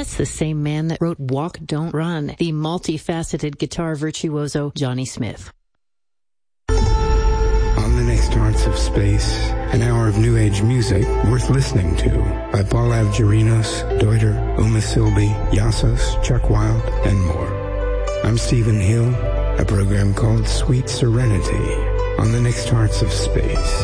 That's the same man that wrote Walk, Don't Run, the multifaceted guitar virtuoso Johnny Smith. On the next Hearts of Space, an hour of new age music worth listening to by Paul Avgerinos, Deuter, Uma Silby, Yasos, Chuck Wild, and more. I'm Stephen Hill, a program called Sweet Serenity on the next Hearts of Space.